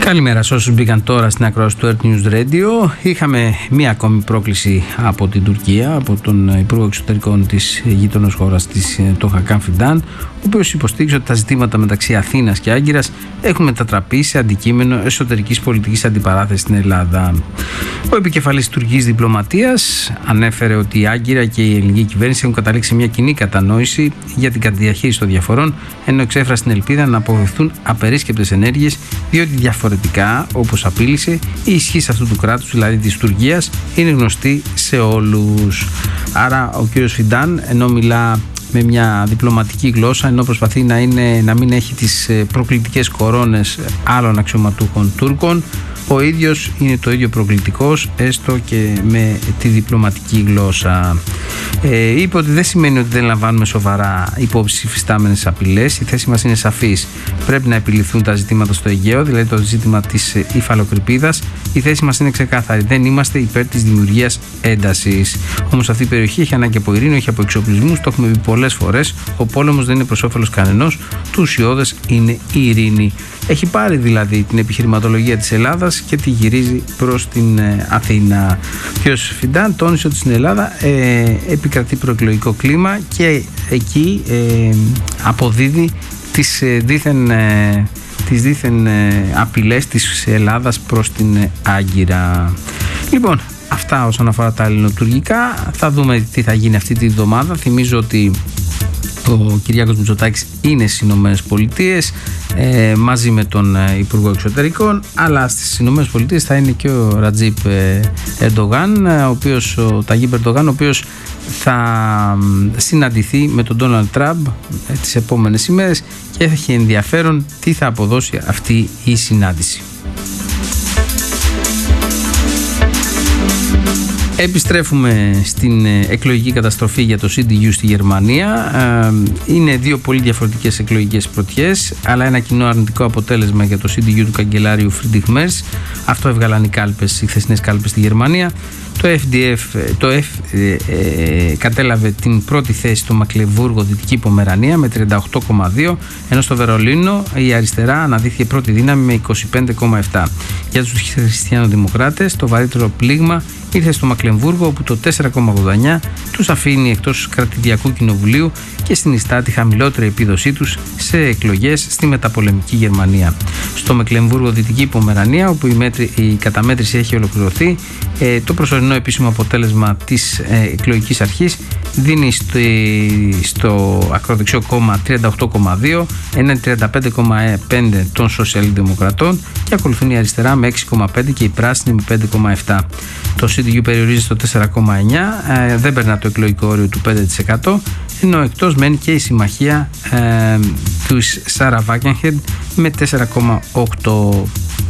Καλημέρα σε όσους μπήκαν τώρα στην ακρόαση του Earth News Radio. Είχαμε μία ακόμη πρόκληση από την Τουρκία, από τον Υπουργό Εξωτερικών της γείτονος χώρας της, τον Χακάν Φιντάν, ο οποίος υποστήριξε ότι τα ζητήματα μεταξύ Αθήνας και Άγκυρας έχουν μετατραπεί σε αντικείμενο εσωτερικής πολιτικής αντιπαράθεσης στην Ελλάδα. Ο επικεφαλής της τουρκικής διπλωματίας ανέφερε ότι η Άγκυρα και η ελληνική κυβέρνηση έχουν καταλήξει σε μια κοινή κατανόηση για την διαχείριση των διαφορών, ενώ εξέφρασε την ελπίδα να αποφευθούν απερίσκεπτες ενέργειες, διότι διαφορετικά, όπως απείλησε, η ισχύς αυτού του κράτους, δηλαδή της Τουρκίας, είναι γνωστή σε όλους. Άρα ο κύριος Φιντάν, ενώ μιλά με μια διπλωματική γλώσσα, ενώ προσπαθεί να μην έχει τις προκλητικές κορώνες άλλων αξιωματούχων Τούρκων, ο ίδιος είναι το ίδιο προκλητικός, έστω και με τη διπλωματική γλώσσα. Είπε ότι δεν σημαίνει ότι δεν λαμβάνουμε σοβαρά υπόψη υφιστάμενες απειλές. Η θέση μας είναι σαφής. Πρέπει να επιληθούν τα ζητήματα στο Αιγαίο, δηλαδή το ζήτημα της υφαλοκρηπίδας. Η θέση μας είναι ξεκάθαρη. Δεν είμαστε υπέρ της δημιουργίας έντασης. Όμως αυτή η περιοχή έχει ανάγκη από ειρήνη, όχι από εξοπλισμούς. Το έχουμε πει πολλές φορές. Ο πόλεμος δεν είναι προς όφελος κανενός. Το ουσιώδες είναι η ειρήνη. Έχει πάρει δηλαδή την επιχειρηματολογία της Ελλάδας και τη γυρίζει προς την Αθήνα. Ο κ. Φιντάν τόνισε ότι στην Ελλάδα επικρατεί προεκλογικό κλίμα και εκεί αποδίδει τις δίθεν απειλές της Ελλάδας προς την Άγκυρα. Λοιπόν, αυτά όσον αφορά τα ελληνοτουρκικά. Θα δούμε τι θα γίνει αυτή τη βδομάδα. Θυμίζω ότι ο Κυριάκος Μητσοτάκης είναι στις Ηνωμένες Πολιτείες μαζί με τον Υπουργό Εξωτερικών, αλλά στις Ηνωμένες Πολιτείες θα είναι και ο Ρατζίπ Ερντογάν, ο Ταγίπ Ερντογάν, ο οποίος θα συναντηθεί με τον Ντόναλντ Τραμπ τις επόμενες ημέρες και έχει ενδιαφέρον τι θα αποδώσει αυτή η συνάντηση. Επιστρέφουμε στην εκλογική καταστροφή για το CDU στη Γερμανία. Είναι δύο πολύ διαφορετικές εκλογικές πρωτιές, αλλά ένα κοινό αρνητικό αποτέλεσμα για το CDU του καγκελάριου Φρίντριχ Μέρς. Αυτό έβγαλαν οι χθεσινές κάλπες στη Γερμανία. Το F κατέλαβε την πρώτη θέση στο Μεκλεμβούργο Δυτική Πομερανία με 38,2, ενώ στο Βερολίνο η αριστερά αναδείχθηκε πρώτη δύναμη με 25,7. Για τους χριστιανοδημοκράτες το βαρύτερο πλήγμα ήρθε στο Μεκλεμβούργο, όπου το 4,89 τους αφήνει εκτός κρατηδιακού κοινοβουλίου και συνιστά τη χαμηλότερη επίδοσή τους σε εκλογές στη μεταπολεμική Γερμανία. Στο Μεκλεμβούργο Δυτική Πομερανία, όπου η καταμέτρηση έχει ολοκληρωθεί, το προσωρινό επίσημο αποτέλεσμα της εκλογικής αρχής δίνει στο ακροδεξιό κόμμα 38,2, έναν 35,5 των σοσιαλδημοκρατών, και ακολουθούν η αριστερά με 6,5 και η πράσινη με 5,7. Το CDU περιορίζει στο 4,9, δεν περνά το εκλογικό όριο του 5%, ενώ εκτός μένει και η συμμαχία του Σάρα Βάκενχεντ με 4,8.